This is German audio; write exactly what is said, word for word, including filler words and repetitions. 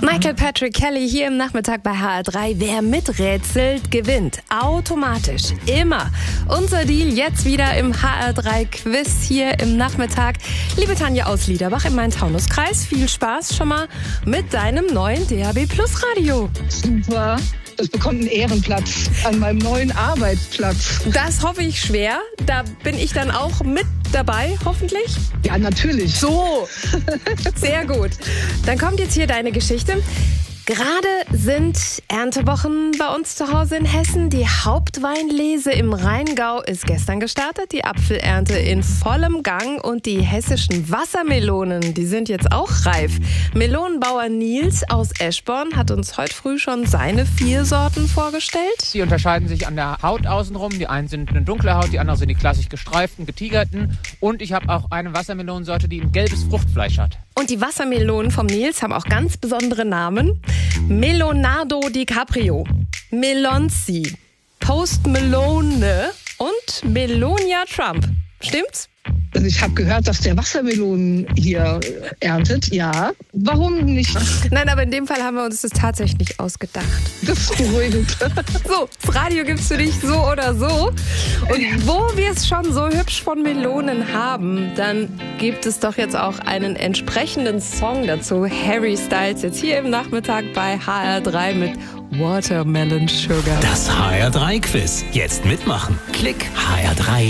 Michael Patrick Kelly hier im Nachmittag bei H R drei. Wer miträtselt, gewinnt. Automatisch. Immer. Unser Deal jetzt wieder im H R drei Quiz hier im Nachmittag. Liebe Tanja aus Liederbach im Main-Taunus-Kreis, viel Spaß schon mal mit deinem neuen D A B Plus Radio. Super. Das bekommt einen Ehrenplatz an meinem neuen Arbeitsplatz. Das hoffe ich schwer. Da bin ich dann auch mit dabei, hoffentlich. Ja, natürlich. So, sehr gut. Dann kommt jetzt hier deine Geschichte. Gerade sind Erntewochen bei uns zu Hause in Hessen. Die Hauptweinlese im Rheingau ist gestern gestartet. Die Apfelernte in vollem Gang und die hessischen Wassermelonen, die sind jetzt auch reif. Melonenbauer Nils aus Eschborn hat uns heute früh schon seine vier Sorten vorgestellt. Die unterscheiden sich an der Haut außenrum. Die einen sind eine dunkle Haut, die anderen sind die klassisch gestreiften, getigerten. Und ich habe auch eine Wassermelonensorte, die ein gelbes Fruchtfleisch hat. Und die Wassermelonen vom Nils haben auch ganz besondere Namen. Melonado DiCaprio, Melonzi, Post Melone und Melonia Trump. Stimmt's? Also ich habe gehört, dass der Wassermelonen hier erntet. Ja, warum nicht? Nein, aber in dem Fall haben wir uns das tatsächlich ausgedacht. Das ist beruhigend. So, das Radio gibt's für dich so oder so. Und wo wir es schon so hübsch von Melonen haben, dann gibt es doch jetzt auch einen entsprechenden Song dazu. Harry Styles jetzt hier im Nachmittag bei H R drei mit Watermelon Sugar. Das H R drei Quiz. Jetzt mitmachen. Klick H R drei.